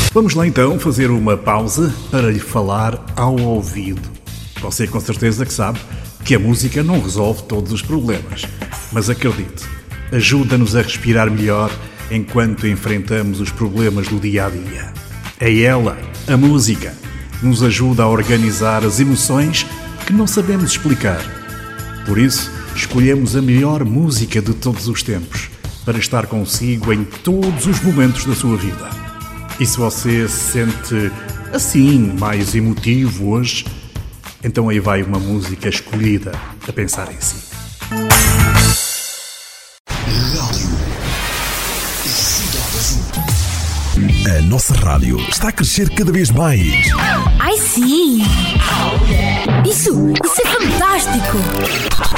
Vamos lá então fazer uma pausa para lhe falar ao ouvido. Você com certeza que sabe que a música não resolve todos os problemas, mas acredite, ajuda-nos a respirar melhor enquanto enfrentamos os problemas do dia-a-dia. É ela, a música, nos ajuda a organizar as emoções que não sabemos explicar. Por isso, escolhemos a melhor música de todos os tempos para estar consigo em todos os momentos da sua vida. E se você se sente assim, mais emotivo hoje, então aí vai uma música escolhida a pensar em si. A nossa rádio está a crescer cada vez mais. Ai sim! Isso é fantástico!